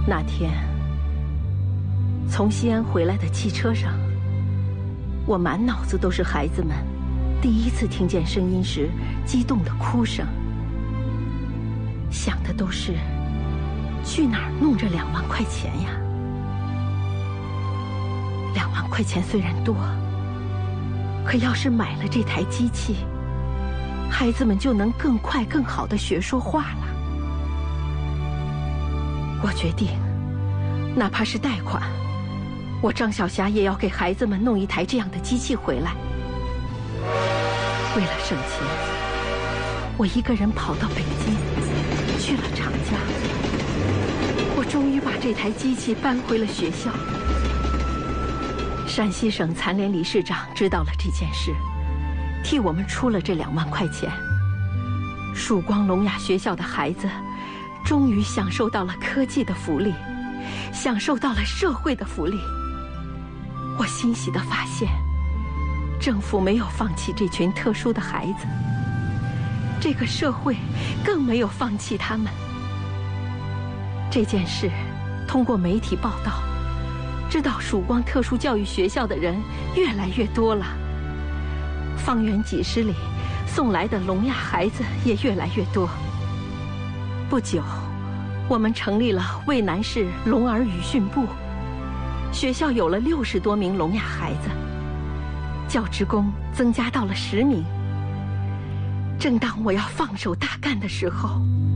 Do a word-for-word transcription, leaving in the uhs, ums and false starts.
那天从西安回来的汽车上，我满脑子都是孩子们第一次听见声音时激动的哭声，想的都是去哪儿弄这两万块钱呀？两万块钱虽然多，可要是买了这台机器，孩子们就能更快更好地学说话了。我决定，哪怕是贷款，我张小霞也要给孩子们弄一台这样的机器回来。为了省钱，我一个人跑到北京，去了厂家。我终于把这台机器搬回了学校。陕西省残联理事长知道了这件事，替我们出了这两万块钱。曙光聋哑学校的孩子终于享受到了科技的福利，享受到了社会的福利。我欣喜地发现，政府没有放弃这群特殊的孩子，这个社会更没有放弃他们。这件事通过媒体报道，知道曙光特殊教育学校的人越来越多了，方圆几十里送来的聋哑孩子也越来越多。不久，我们成立了渭南市聋儿语训部，学校有了六十多名聋哑孩子，教职工增加到了十名。正当我要放手大干的时候，